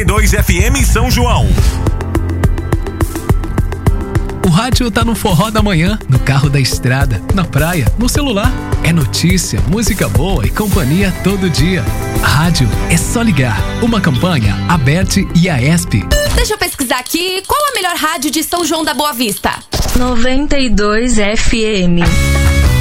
92 FM São João. O rádio tá no forró da manhã, no carro da estrada, na praia, no celular. É notícia, música boa e companhia todo dia. Rádio é só ligar. Uma campanha, Aberte e Aesp. Deixa eu pesquisar aqui, qual a melhor rádio de São João da Boa Vista? 92 FM.